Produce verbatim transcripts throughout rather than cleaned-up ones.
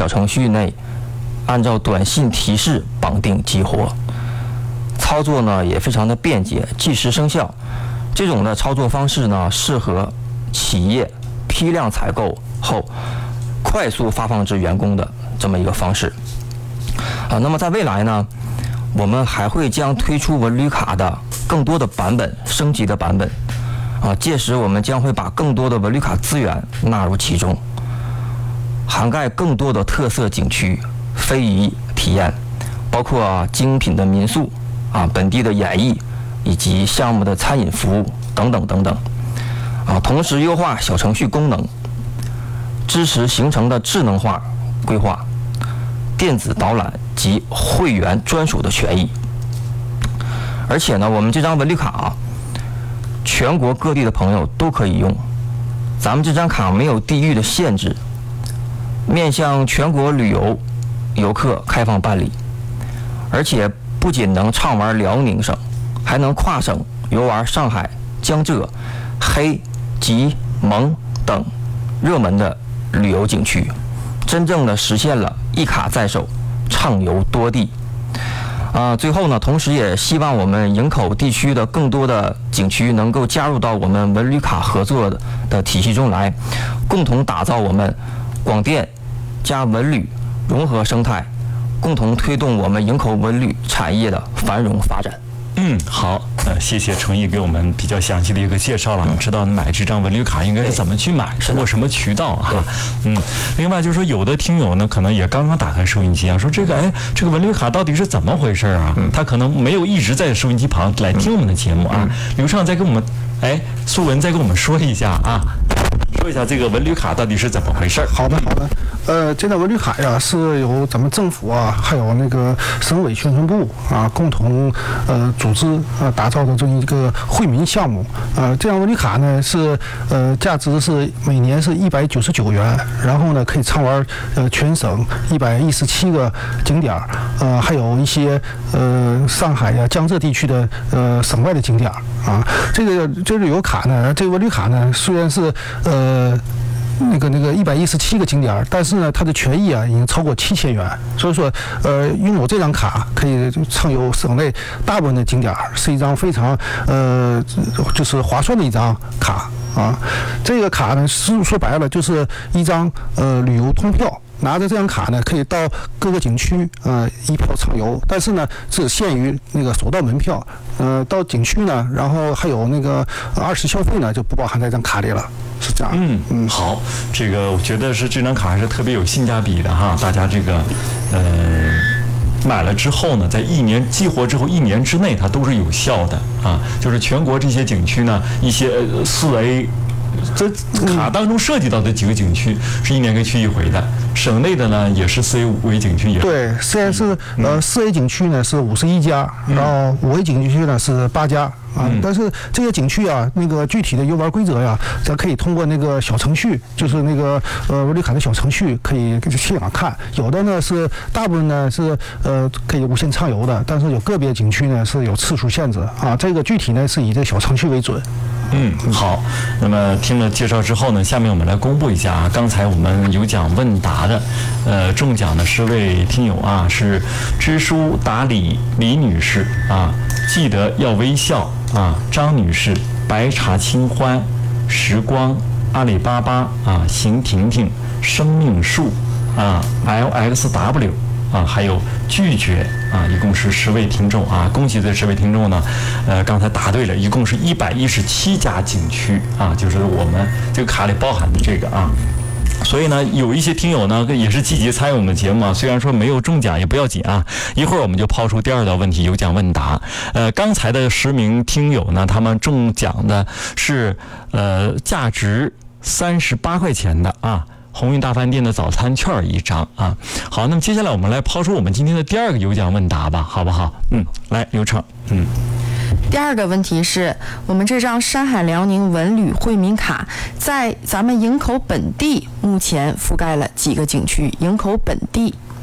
小程序内按照短信提示绑定激活，操作呢也非常的便捷，即时生效。这种的操作方式呢，适合企业批量采购后快速发放至员工的这么一个方式。啊，那么在未来呢，我们还会将推出文旅卡的更多的版本，升级的版本。啊，届时我们将会把更多的文旅卡资源纳入其中，涵盖更多的特色景区、非遗体验，包括、啊、精品的民宿、啊本地的演艺以及项目的餐饮服务等等等等。啊，同时优化小程序功能，支持行程的智能化规划、电子导览及会员专属的权益。而且呢，我们这张文旅卡啊，全国各地的朋友都可以用，咱们这张卡没有地域的限制，面向全国旅游游客开放办理，而且不仅能畅玩辽宁省，还能跨省游玩上海、江浙、黑、吉、蒙等热门的旅游景区，真正的实现了一卡在手，畅游多地。啊，最后呢，同时也希望我们营口地区的更多的景区能够加入到我们文旅卡合作的的体系中来，共同打造我们广电加文旅融合生态，共同推动我们营口文旅产业的繁荣发展。 嗯，好，呃，谢谢程毅给我们比较详细的一个介绍了，知道买这张文旅卡应该是怎么去买，通过什么渠道啊？嗯，另外就是说，有的听友呢，可能也刚刚打开收音机啊，说这个，哎，这个文旅卡到底是怎么回事啊？他可能没有一直在收音机旁来听我们的节目啊。刘畅再跟我们，哎，苏文再跟我们说一下啊。说一下这个文旅卡到底是怎么回事？ 好的，好的。呃，这张文旅卡呀，是由咱们政府啊，还有那个省委宣传部啊，共同呃组织呃打造的这么一个惠民项目。呃，这张文旅卡呢是呃价值是每年是一百九十九元，然后呢可以畅玩呃全省一百一十七个景点儿，呃还有一些呃上海呀、江浙地区的呃省外的景点儿啊。这个这个旅游卡呢，这个文旅卡呢虽然是呃。呃，那个那个一百一十七个景点，但是呢，它的权益啊已经超过七千元，所以说，呃，拥有这张卡可以畅游省内大部分的景点，是一张非常呃就是划算的一张卡啊。这个卡呢，说说白了就是一张呃旅游通票。拿着这张卡呢，可以到各个景区呃一票畅游，但是呢只限于那个首道门票，呃到景区呢，然后还有那个二次消费呢就不包含在这张卡里了，是这样。 嗯嗯，好，这个我觉得是这张卡还是特别有性价比的哈，大家这个呃买了之后呢，在一年激活之后一年之内它都是有效的啊，就是全国这些景区呢一些四 A。这卡当中涉及到的几个景区是一年可以去一回的，省内的呢也是四 A 五 A 景区也对，虽然是呃四 A 景区呢是五十一家，然后五 A 景区呢是八家。啊，但是这些景区啊，那个具体的游玩规则呀，咱可以通过那个小程序，就是那个呃文旅卡的小程序，可以现场看。有的呢是大部分呢是呃可以无限畅游的，但是有个别景区呢是有次数限制啊。这个具体呢是以这小程序为准。 嗯，好。那么听了介绍之后呢，下面我们来公布一下啊，刚才我们有奖问答的，呃，中奖的是位听友啊，是知书达理李女士啊，记得要微笑。啊，张女士，白茶清欢，时光，阿里巴巴啊，邢婷婷，生命树啊 ，L X W 啊，还有拒绝啊，一共是十位听众啊，恭喜这十位听众呢，呃，刚才答对了，一共是一百一十七家景区啊，就是我们这个卡里包含的这个啊。所以呢，有一些听友呢也是积极参与我们节目啊，虽然说没有中奖也不要紧啊，一会儿我们就抛出第二道问题，有奖问答。呃，刚才的十名听友呢，他们中奖的是呃价值三十八块钱的啊。鸿运大饭店的早餐券一张啊。好，那么接下来我们来抛出我们今天的第二个有奖问答吧，好不好？嗯，来，刘畅，嗯。 第二个问题是我们这张山海辽宁文旅惠民卡在咱们营口本地目前覆盖了几个景区？营口本地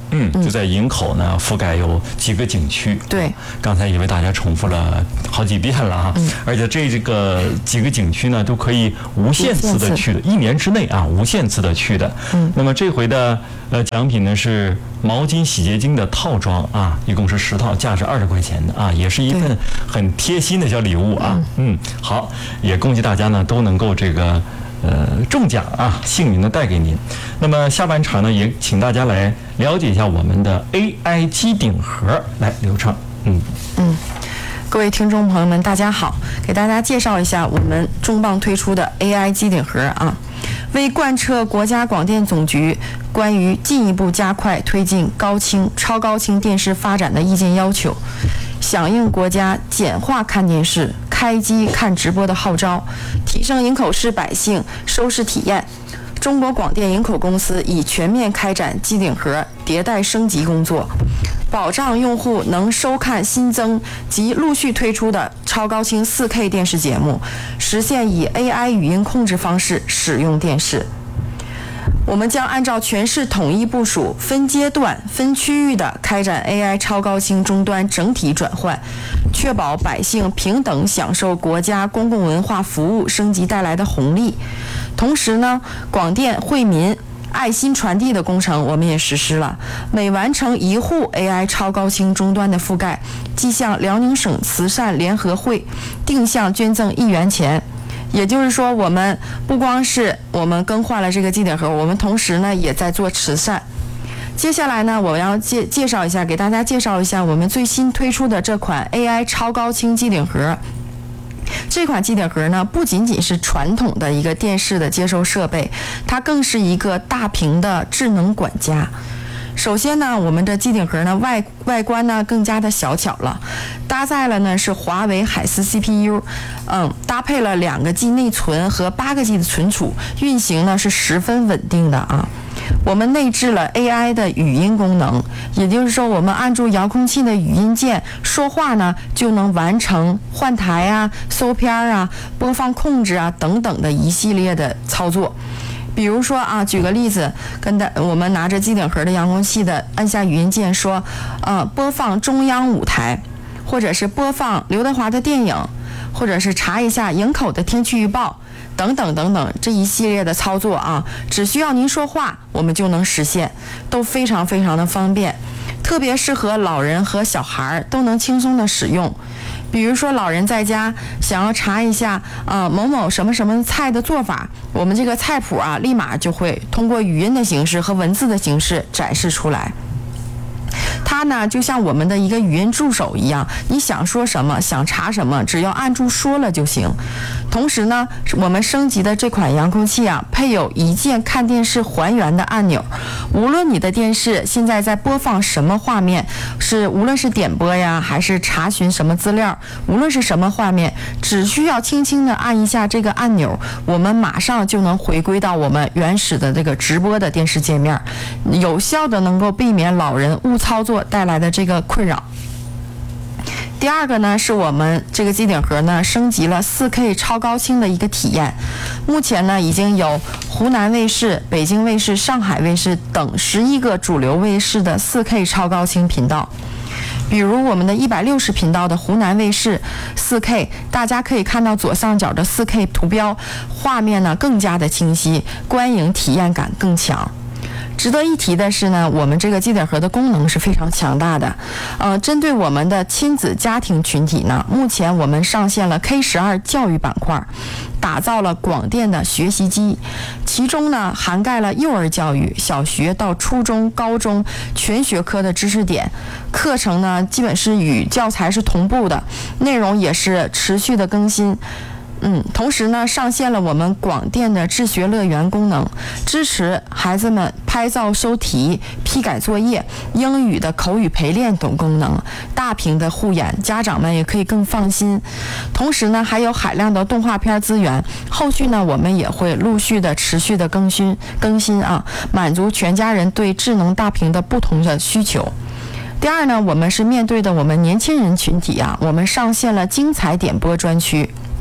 嗯，就在营口呢，覆盖有几个景区。 对， 刚才也为大家重复了好几遍了哈。嗯，而且这这个几个景区呢，都可以无限次的去的，一年之内啊，无限次的去的。嗯，那么这回的呃奖品呢是毛巾、洗洁精的套装啊，一共是十套，价值二十块钱的啊，也是一份很贴心的小礼物啊。嗯，好，也恭喜大家呢都能够这个。呃，中奖啊，幸运的带给您。那么下半场呢，也请大家来了解一下我们的 A I 机顶盒。来，刘畅，嗯嗯，各位听众朋友们，大家好，给大家介绍一下我们重磅推出的 A I 机顶盒啊。为贯彻国家广电总局关于进一步加快推进高清、超高清电视发展的意见要求，响应国家简化看电视、开机看直播的号召，提升营口市百姓收视体验，中国广电营口公司已全面开展机顶盒迭代升级工作，保障用户能收看新增及陆续推出的超高清 四K 电视节目，实现以 A I 语音控制方式使用电视。我们将按照全市统一部署，分阶段、分区域的开展 A I 超高清终端整体转换，确保百姓平等享受国家公共文化服务升级带来的红利。同时呢，广电惠民爱心传递的工程我们也实施了，每完成一户 A I 超高清终端的覆盖，即向辽宁省慈善联合会定向捐赠一元钱。也就是说，我们不光是我们更换了这个机顶盒，我们同时呢也在做慈善。接下来呢，我要介介绍一下，给大家介绍一下我们最新推出的这款 A I 超高清机顶盒。这款机顶盒呢，不仅仅是传统的一个电视的接收设备，它更是一个大屏的智能管家。首先呢，我们的机顶盒呢外外观呢更加的小巧了，搭载了呢是华为海思 C P U， 嗯，搭配了两个 G 内存和八个 G 的存储，运行呢是十分稳定的啊。我们内置了 A I 的语音功能，也就是说，我们按住遥控器的语音键说话呢，就能完成换台啊、搜片啊、播放控制啊等等的一系列的操作。比如说啊，举个例子，跟大我们拿着机顶盒的遥控器的，按下语音键说，呃，播放中央五台，或者是播放刘德华的电影，或者是查一下营口的天气预报，等等等等，这一系列的操作啊，只需要您说话，我们就能实现，都非常非常的方便，特别适合老人和小孩都能轻松的使用。比如说，老人在家想要查一下啊、呃、某某什么什么菜的做法，我们这个菜谱啊，立马就会通过语音的形式和文字的形式展示出来。它呢就像我们的一个语音助手一样，你想说什么，想查什么，只要按住说了就行。同时呢，我们升级的这款遥控器啊，配有一键看电视还原的按钮，无论你的电视现在在播放什么画面，是无论是点播呀，还是查询什么资料，无论是什么画面，只需要轻轻的按一下这个按钮，我们马上就能回归到我们原始的这个直播的电视界面，有效的能够避免老人误操作带来的这个困扰。第二个呢，是我们这个机顶盒呢升级了 四K 超高清的一个体验。目前呢，已经有湖南卫视、北京卫视、上海卫视等十一个主流卫视的 四K 超高清频道。比如我们的一百六十频道的湖南卫视 四K， 大家可以看到左上角的 四K 图标，画面呢更加的清晰，观影体验感更强。值得一提的是呢，我们这个机顶盒的功能是非常强大的。呃，针对我们的亲子家庭群体呢，目前我们上线了 K 十二 教育板块，打造了广电的学习机，其中呢涵盖了幼儿教育、小学到初中、高中全学科的知识点，课程呢基本是与教材是同步的，内容也是持续的更新。嗯，同时呢，上线了我们广电的智学乐园功能，支持孩子们拍照收题、批改作业、英语的口语陪练等功能，大屏的护眼，家长们也可以更放心。同时呢，还有海量的动画片资源，后续呢，我们也会陆续的持续的更新更新啊，满足全家人对智能大屏的不同的需求。第二呢，我们是面对的我们年轻人群体啊，我们上线了精彩点播专区。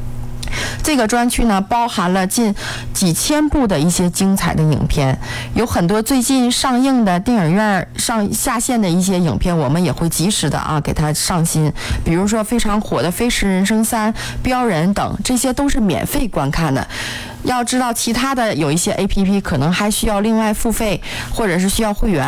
这个专区呢，包含了近几千部的一些精彩的影片，有很多最近上映的电影院上下线的一些影片，我们也会及时的啊给它上新。比如说非常火的《飞驰人生三》《标人》等，这些都是免费观看的。要知道，其他的有一些 A P P 可能还需要另外付费，或者是需要会员。